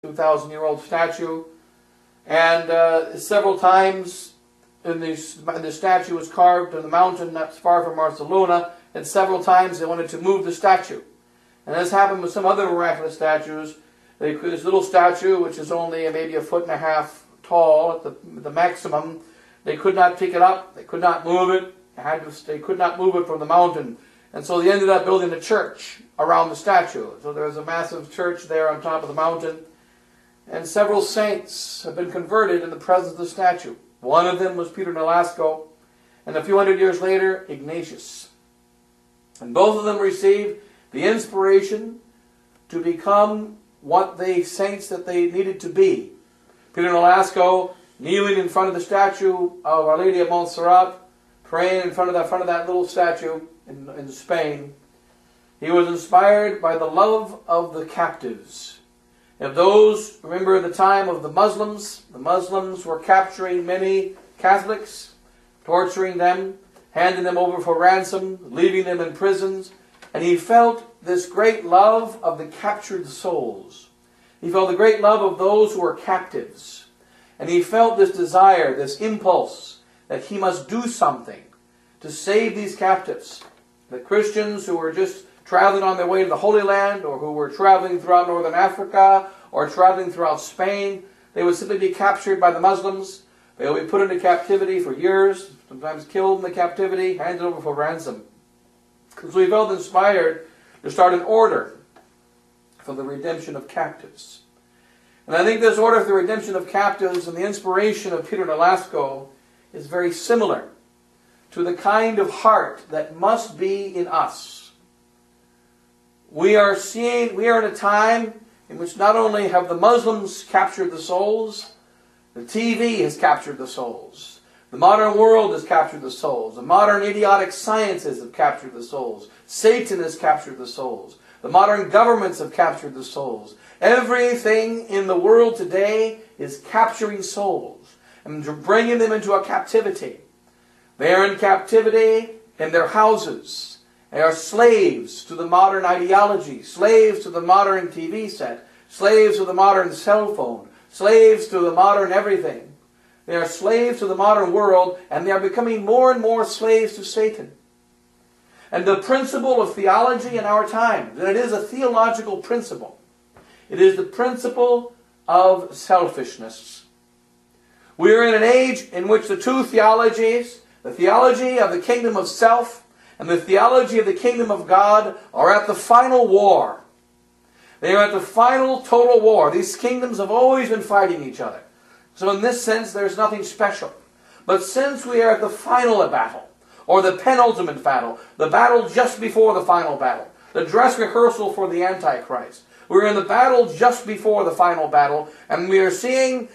2,000-year-old statue, and several times the statue was carved in the mountain not far from Barcelona, and several times they wanted to move the statue. And this happened with some other miraculous statues. This little statue, which is only maybe 1.5 feet tall at the maximum, they could not pick it up, they could not move it, they could not move it from the mountain. And so they ended up building a church around the statue. So there's a massive church there on top of the mountain. And several saints have been converted in the presence of the statue. One of them was Peter Nolasco, and a few hundred years later, Ignatius. And both of them received the inspiration to become what the saints that they needed to be. Peter Nolasco kneeling in front of the statue of Our Lady of Montserrat, praying in front of that little statue in Spain. He was inspired by the love of the captives. If those, remember the time of the Muslims were capturing many Catholics, torturing them, handing them over for ransom, leaving them in prisons, and he felt this great love of the captured souls. He felt the great love of those who were captives. And he felt this desire, this impulse, that he must do something to save these captives. The Christians who were just traveling on their way to the Holy Land, or who were traveling throughout northern Africa, or traveling throughout Spain, they would simply be captured by the Muslims. They would be put into captivity for years, sometimes killed in the captivity, handed over for ransom. So he felt inspired to start an order for the redemption of captives. And I think this order for the redemption of captives and the inspiration of Peter Nolasco is very similar to the kind of heart that must be in us. We are in a time in which not only have the Muslims captured the souls, the TV has captured the souls. The modern world has captured the souls. The modern idiotic sciences have captured the souls. Satan has captured the souls. The modern governments have captured the souls. Everything in the world today is capturing souls and bringing them into a captivity. They are in captivity in their houses. They are slaves to the modern ideology, slaves to the modern TV set, slaves to the modern cell phone, slaves to the modern everything. They are slaves to the modern world, and they are becoming more and more slaves to Satan. And the principle of theology in our time, and it is a theological principle, it is the principle of selfishness. We are in an age in which the two theologies, the theology of the kingdom of self and the theology of the kingdom of God, are at the final war. They are at the final total war. These kingdoms have always been fighting each other. So in this sense, there's nothing special. But since we are at the final battle, or the penultimate battle, the battle just before the final battle, the dress rehearsal for the Antichrist, we're in the battle just before the final battle, and we are seeing